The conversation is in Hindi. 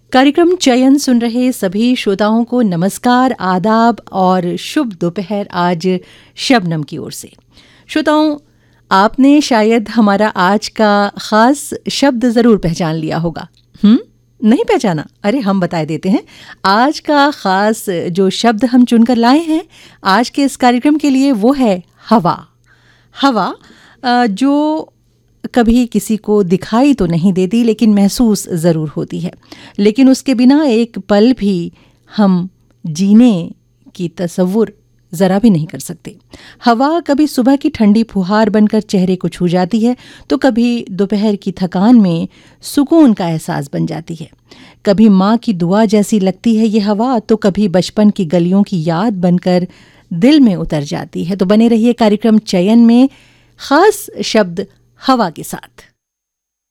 कार्यक्रम चयन सुन रहे सभी श्रोताओं को नमस्कार, आदाब और शुभ दोपहर आज शबनम की ओर से। श्रोताओं, आपने शायद हमारा आज का खास शब्द ज़रूर पहचान लिया होगा। नहीं पहचाना? अरे हम बताए देते हैं। आज का खास जो शब्द हम चुनकर लाए हैं आज के इस कार्यक्रम के लिए वो है हवा। हवा जो कभी किसी को दिखाई तो नहीं देती लेकिन महसूस ज़रूर होती है, लेकिन उसके बिना एक पल भी हम जीने की तसव्वुर ज़रा भी नहीं कर सकते। हवा कभी सुबह की ठंडी फुहार बनकर चेहरे को छू जाती है तो कभी दोपहर की थकान में सुकून का एहसास बन जाती है। कभी माँ की दुआ जैसी लगती है ये हवा, तो कभी बचपन की गलियों की याद बनकर दिल में उतर जाती है। तो बने रहिए कार्यक्रम चयन में खास शब्द हवा के साथ।